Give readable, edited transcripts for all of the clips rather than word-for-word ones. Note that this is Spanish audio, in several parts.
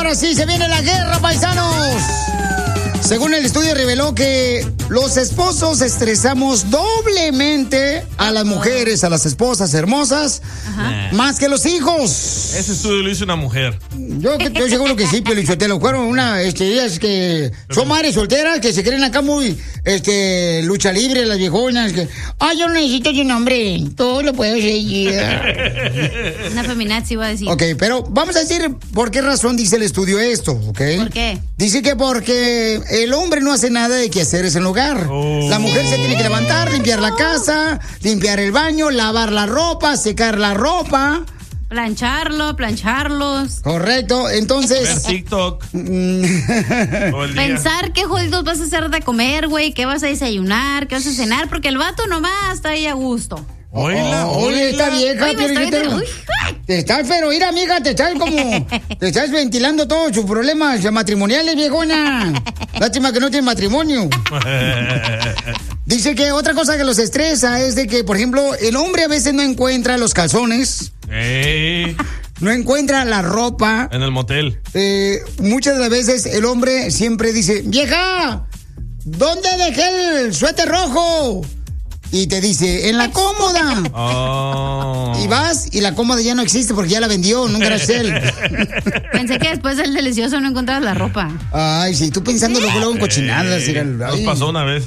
ahora sí, se viene la guerra, paisanos. Según el estudio reveló que los esposos estresamos doblemente a las mujeres, a las esposas hermosas, más que los hijos. Ese estudio lo hizo una mujer. Yo estoy seguro que sí, Piolichotelo. Fueron ellas que son madres solteras que se creen acá muy lucha libre, las viejonas. Que, yo no necesito de un hombre, todo lo puedo hacer. Una feminazi iba a decir. Ok, pero vamos a decir por qué razón dice el estudio esto, ¿ok? ¿Por qué? Dice que porque el hombre no hace nada de quehaceres en el hogar. La mujer se tiene que levantar, limpiar la casa, limpiar el baño, lavar la ropa, secar la ropa. Plancharlos. Correcto, entonces... Ver TikTok. Pensar qué jodidos vas a hacer de comer, güey, qué vas a desayunar, qué vas a cenar, porque el vato nomás está ahí a gusto. Oye, esta vieja, pero mira, amiga, te estás ventilando todos sus problemas matrimoniales, viejona. Lástima que no tiene matrimonio. Dice que otra cosa que los estresa es de que, por ejemplo, el hombre a veces no encuentra los calzones. No encuentra la ropa. En el motel. Muchas de las veces el hombre siempre dice, vieja, ¿dónde dejé el suéter rojo? Y te dice, en la cómoda. Y vas y la cómoda ya no existe porque ya la vendió, nunca era él. Pensé que después del delicioso no encontrabas la ropa. Ay, sí, tú pensando luego en cochinadas. Nos pasó una vez.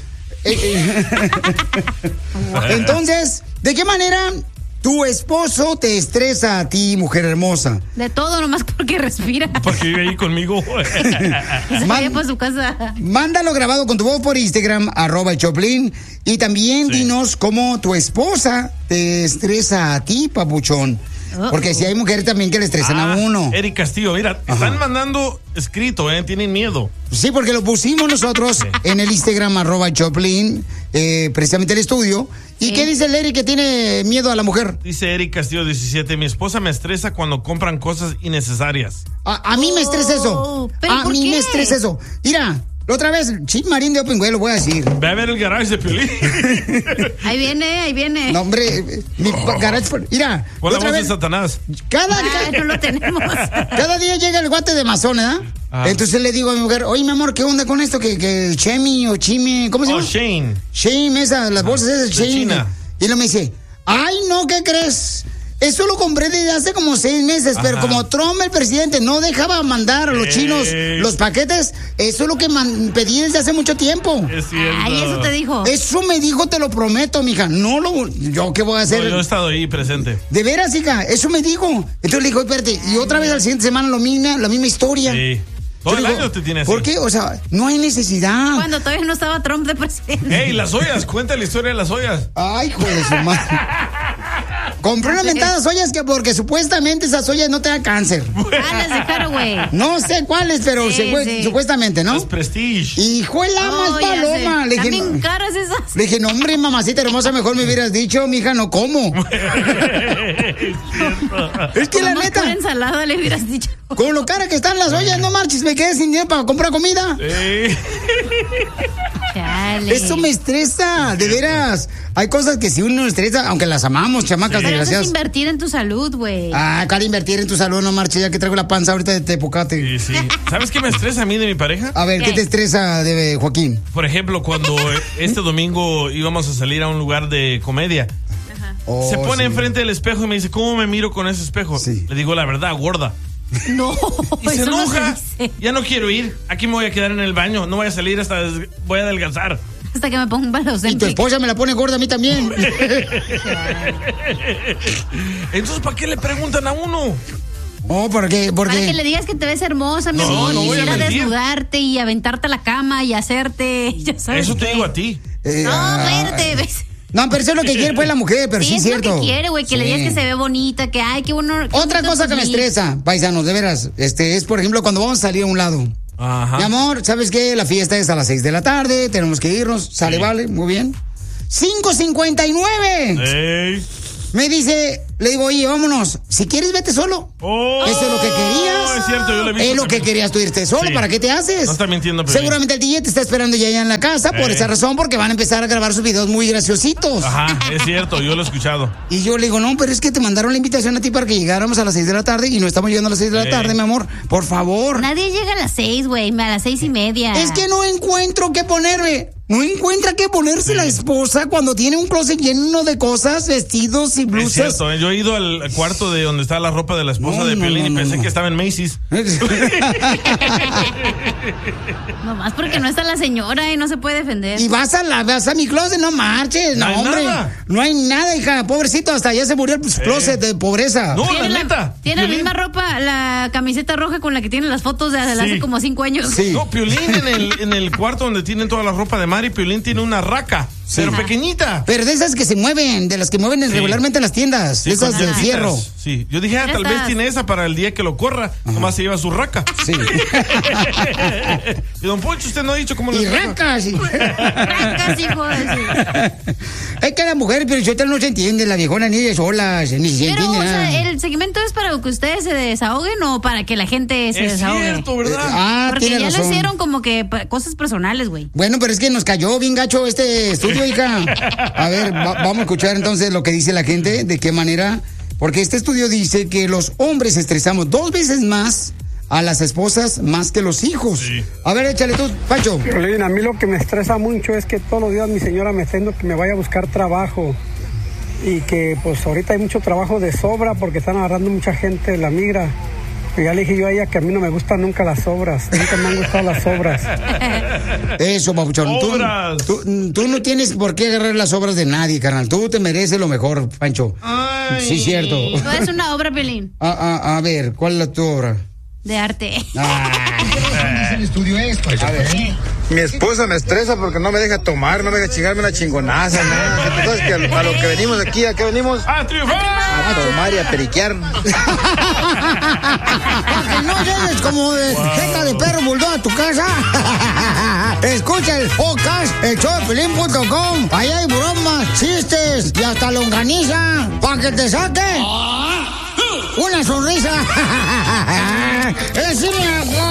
Entonces, ¿de qué manera tu esposo te estresa a ti, mujer hermosa? De todo, nomás porque respira. Porque vive ahí conmigo. Se vaya por su casa. Mándalo grabado con tu voz por Instagram, @Choplin. Y también dinos cómo tu esposa te estresa a ti, papuchón. Porque si hay mujeres también que le estresan a uno. Eric Castillo, mira, están mandando escrito, tienen miedo. Sí, porque lo pusimos nosotros en el Instagram, @Choplin, precisamente el estudio. ¿Y qué dice el Eric que tiene miedo a la mujer? Dice Eric Castillo 17, mi esposa me estresa cuando compran cosas innecesarias. A mí me estresa eso. A mí me estresa eso. Mira, la otra vez, Chip Marín de Open Way, lo voy a decir. Ve a ver el garage de Piolín. Ahí viene. No, hombre, mi garage. Mira, pon la voz de Satanás. No lo tenemos. Cada día llega el guate de Mazón, ¿verdad? Entonces le digo a mi mujer, oye, mi amor, ¿qué onda con esto? Que Chemi o Chime, ¿cómo se llama? Shane. Shane, las bolsas esas, Shane. China. Y luego me dice, ay, no, ¿qué crees? Eso lo compré desde hace como 6 meses, pero como Trump, el presidente, no dejaba mandar a los chinos los paquetes, eso es lo que pedí desde hace mucho tiempo. Es cierto. Ay, eso te dijo. Eso me dijo, te lo prometo, mija. ¿Yo qué voy a hacer? No, yo he estado ahí presente. De veras, hija, eso me dijo. Entonces le dijo, espérate, y otra vez la siguiente semana la misma historia. Sí. Todo el año te tienes. ¿Por qué? O sea, no hay necesidad. Cuando todavía no estaba Trump de presidente. Ey, las ollas, cuenta la historia de las ollas. Ay, hijo de su madre. Compré unas mentadas ollas porque supuestamente esas ollas no te dan cáncer. Las de Haraway. No sé cuáles, pero supuestamente, ¿no? Es Prestige. Hijo de la más paloma. Le dije, ¿También caras esas? Le dije, no, hombre, mamacita hermosa, mejor me hubieras dicho, mija, no como. Es que la neta. Con ensalada le hubieras dicho. Con lo cara que están las ollas, no marches, me quedé sin dinero para comprar comida. Chale. Eso me estresa, de veras. Hay cosas que si uno estresa, aunque las amamos, chamacas desgraciadas. Pero eso es invertir en tu salud, güey. Cara, invertir en tu salud, no marches, ya que traigo la panza ahorita de tepocate. Sí. ¿Sabes qué me estresa a mí de mi pareja? A ver, ¿qué te estresa de Joaquín? Por ejemplo, cuando este domingo íbamos a salir a un lugar de comedia. Se pone enfrente del espejo y me dice, ¿cómo me miro con ese espejo? Le digo, la verdad, gorda. No, y se enoja. No ya no quiero ir. Aquí me voy a quedar en el baño. No voy a salir hasta voy a adelgazar. Hasta que me ponga un balocéntrico. Y tu esposa me la pone gorda a mí también. Entonces, ¿para qué le preguntan a uno? ¿Por qué? Para que le digas que te ves hermosa, mi amor. No voy a mentir. Desnudarte y aventarte a la cama y hacerte. Ya sabes. Eso te digo a ti. No, espérate, ves. No, pero eso es lo que quiere pues la mujer, pero sí es cierto. Es lo que quiere, güey, que le digas que se ve bonita, que ay, qué bueno. Otra cosa que me estresa, paisanos, de veras, es por ejemplo cuando vamos a salir a un lado. Ajá. Mi amor, ¿sabes qué? La fiesta es a las 6 de la tarde, tenemos que irnos, sale, vale, muy bien. 5:59. Ey. Me dice, Le digo, oye, vámonos. Si quieres, vete solo. Eso es lo que querías. Es cierto, yo lo he visto. Es lo que querías tú, irte solo. Sí. ¿Para qué te haces? No está mintiendo, Piolín. Seguramente el DJ te está esperando ya en la casa por esa razón, porque van a empezar a grabar sus videos muy graciositos. Ajá, es cierto, yo lo he escuchado. Y yo le digo, no, pero es que te mandaron la invitación a ti para que llegáramos a las 6 de la tarde y no estamos llegando a las 6 de la tarde, mi amor. Por favor. Nadie llega a las 6, güey, a las 6:30. Es que no encuentro qué ponerme. No encuentra qué ponerse la esposa cuando tiene un closet lleno de cosas, vestidos y blusas. Es cierto, yo he ido al cuarto de donde está la ropa de la esposa de Piolín y pensé que estaba en Macy's. Nomás porque no está la señora y no se puede defender. Y vas a mi closet, no marches, no, hombre. Nada. No hay nada, hija, pobrecito, hasta ya se murió el closet de pobreza. No, la neta. Tiene la misma ropa, la camiseta roja con la que tiene las fotos de hace como 5 años. Sí. No, Piolín en el cuarto donde tienen toda la ropa de Mari, Piolín tiene una raca, pero pequeñita. Pero de esas que se mueven, de las que mueven regularmente en las tiendas, de esas de fierro. Sí, yo dije, tal vez tiene esa para el día que lo corra, nomás se lleva su raca. Sí. Y don Poncho, usted no ha dicho cómo le racas. Racas, hijo de su... Es que la mujer, pero yo no se entiende, la viejona ni de solas, ni se entiende nada. ¿El segmento es para que ustedes se desahoguen o para que la gente se desahogue? Es cierto, ¿verdad? Porque ya lo hicieron como que cosas personales, güey. Bueno, pero es que nos cayó bien gacho este estudio, hija. A ver, vamos a escuchar entonces lo que dice la gente, de qué manera, porque este estudio dice que los hombres estresamos 2 veces más a las esposas más que los hijos. Sí. A ver, échale tú, Pancho. Piolín, a mí lo que me estresa mucho es que todos los días mi señora me está diciendo que me vaya a buscar trabajo y que pues ahorita hay mucho trabajo de sobra porque están agarrando mucha gente de la migra. Y ya le dije yo a ella que a mí no me gustan nunca las obras, nunca me han gustado las obras. Eso, papuchón. Tú no tienes por qué agarrar las obras de nadie, carnal. Tú te mereces lo mejor, Pancho. Ay. Sí, cierto. No es una obra, Piolín. A ver, ¿cuál es tu obra? De arte. El estudio es, pues, a ver. Mi esposa me estresa porque no me deja tomar, no me deja chingarme una chingonaza, nada. ¿Tú sabes que a lo que venimos aquí, ¿a qué venimos? ¡A triunfar! A tomar y a periquear. Para que no llegues como de jeta de perro bulldog a tu casa. Escucha el podcast, elshowdepiolín.com. Ahí hay bromas, chistes y hasta longaniza para que te saque una sonrisa. ¡Es